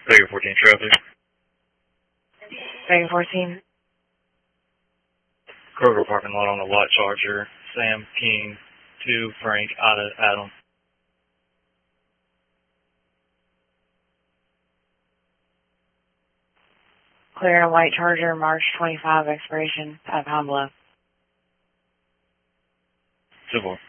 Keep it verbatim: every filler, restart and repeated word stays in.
Vegas fourteen traffic. Vegas fourteen. Kroger parking lot on the lot charger. Sam King, two Frank, Ada, Adam. Clear and white charger, March twenty-five expiration, at Pine Bluff. Two four.